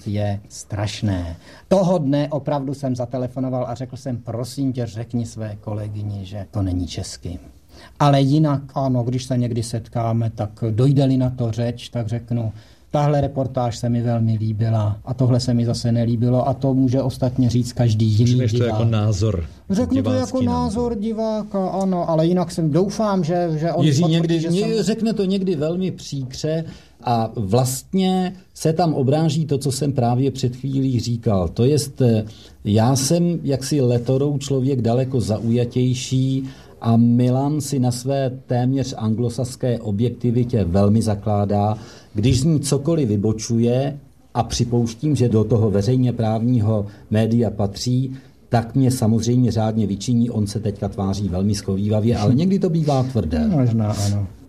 je strašné. Toho dne opravdu jsem zatelefonoval a řekl jsem, prosím tě, řekni své kolegyni, že to není česky. Ale jinak ano, když se někdy setkáme, tak dojde-li na to řeč, tak řeknu, tahle reportáž se mi velmi líbila a tohle se mi zase nelíbilo a to může ostatně říct každý jiný divák. Řekneš to jako názor. Řeknu to jako názor diváka, ano, ale jinak jsem doufám, že on Jiří potvrdí, řekne to někdy velmi příkře a vlastně se tam obráží to, co jsem právě před chvílí říkal. To jest, já jsem jaksi letorou člověk daleko zaujatější a Milan si na své téměř anglosaské objektivitě velmi zakládá. Když z ní cokoliv vybočuje, a připouštím, že do toho veřejně právního média patří, tak mě samozřejmě řádně vyčiní. On se teďka tváří velmi schovívavě, ale někdy to bývá tvrdé. Možná ano.